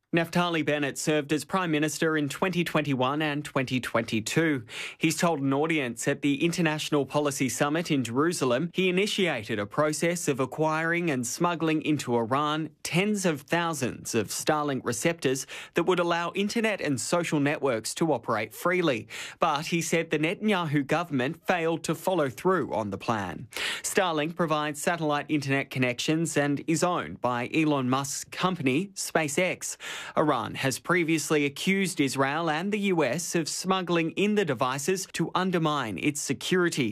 Naftali Bennett served as Prime Minister in 2021 and 2022. He's told an audience at the International Policy Summit in Jerusalem he initiated a process of acquiring and smuggling into Iran tens of thousands of Starlink receptors that would allow internet and social networks to operate freely. But he said the Netanyahu government failed to follow through on the plan. Starlink provides satellite internet connections and is owned by Elon Musk's company, SpaceX. Iran has previously accused Israel and the US of smuggling in the devices to undermine its security.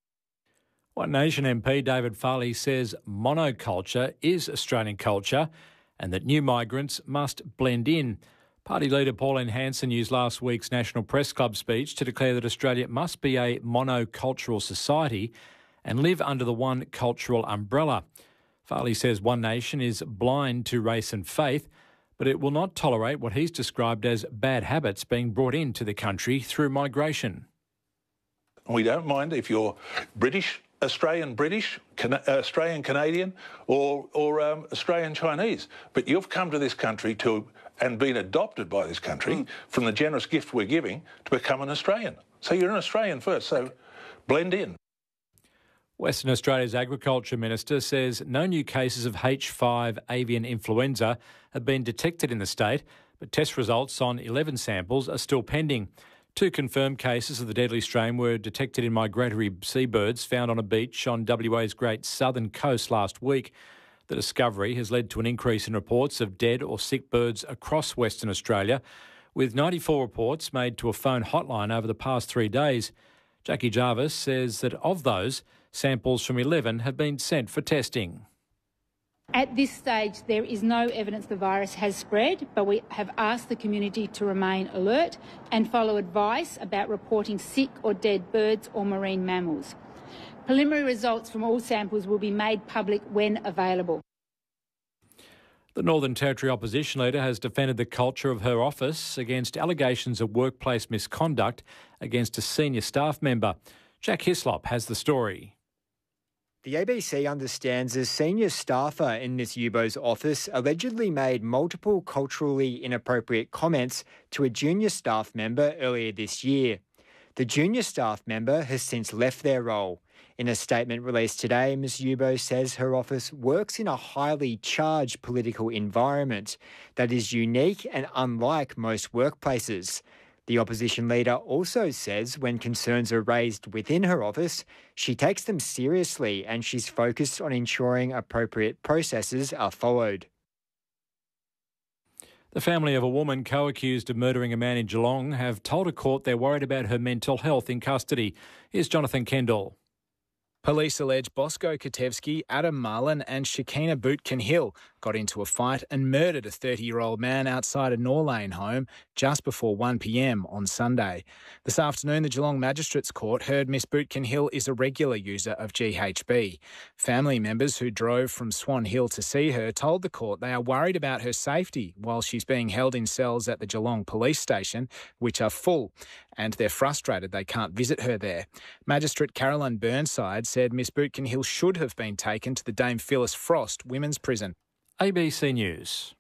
One Nation MP David Farley says monoculture is Australian culture and that new migrants must blend in. Party leader Pauline Hanson used last week's National Press Club speech to declare that Australia must be a monocultural society and live under the one cultural umbrella. Farley says One Nation is blind to race and faith, but it will not tolerate what he's described as bad habits being brought into the country through migration. We don't mind if you're British, Australian British, Australian Canadian or Australian Chinese, but you've come to this country and been adopted by this country from the generous gift we're giving to become an Australian. So you're an Australian first, so blend in. Western Australia's Agriculture Minister says no new cases of H5 avian influenza have been detected in the state, but test results on 11 samples are still pending. 2 confirmed cases of the deadly strain were detected in migratory seabirds found on a beach on WA's Great Southern Coast last week. The discovery has led to an increase in reports of dead or sick birds across Western Australia, with 94 reports made to a phone hotline over the past 3 days. Jackie Jarvis says that of those, samples from 11 have been sent for testing. At this stage, there is no evidence the virus has spread, but we have asked the community to remain alert and follow advice about reporting sick or dead birds or marine mammals. Preliminary results from all samples will be made public when available. The Northern Territory opposition leader has defended the culture of her office against allegations of workplace misconduct against a senior staff member. Jack Hislop has the story. The ABC understands a senior staffer in Ms Yubo's office allegedly made multiple culturally inappropriate comments to a junior staff member earlier this year. The junior staff member has since left their role. In a statement released today, Ms Yubo says her office works in a highly charged political environment that is unique and unlike most workplaces. The opposition leader also says when concerns are raised within her office, she takes them seriously and she's focused on ensuring appropriate processes are followed. The family of a woman co-accused of murdering a man in Geelong have told a court they're worried about her mental health in custody. Here's Jonathan Kendall. Police allege Bosco Katevsky, Adam Marlin and Shakina Bootkin-Hill got into a fight and murdered a 30-year-old man outside a Norlane home just before 1 p.m. on Sunday. This afternoon, the Geelong Magistrates Court heard Miss Bootkin-Hill is a regular user of GHB. Family members who drove from Swan Hill to see her told the court they are worried about her safety while she's being held in cells at the Geelong Police Station, which are full, and they're frustrated they can't visit her there. Magistrate Caroline Burnside said Miss Bootkin-Hill should have been taken to the Dame Phyllis Frost Women's Prison. ABC News.